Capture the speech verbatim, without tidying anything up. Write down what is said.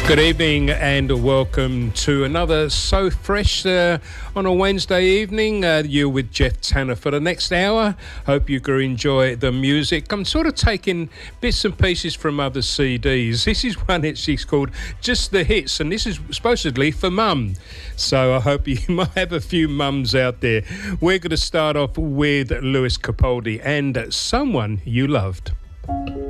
Good evening and welcome to another So Fresh uh, on a Wednesday evening. Uh, you're with Jeff Tanner for the next hour. Hope you can enjoy the music. I'm sort of taking bits and pieces from other C Ds. This is one it's called Just the Hits, and this is supposedly for mum. So I hope you might have a few mums out there. We're going to start off with Lewis Capaldi and Someone You Loved.